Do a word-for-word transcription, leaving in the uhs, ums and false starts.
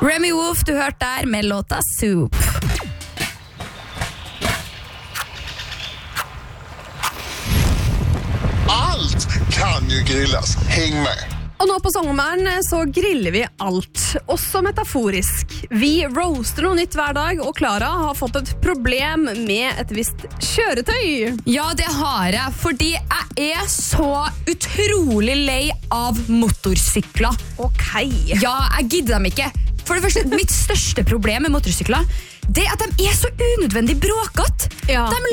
Remy Wolf, du hørte der med låta Soup. Allt kan ju grillas. Häng med. Og nå på sommeren så griller vi alt, også metaforisk. Vi roaster noe nytt hver dag, og Clara har fått et problem med et visst kjøretøy. Ja, det har jeg, fordi jeg er så utrolig lei av motorsykler. Ok. Ja, jeg gidder dem ikke. For det første, mitt største problem med motorsykler, det er at de er så unødvendig bråkete. Ja. De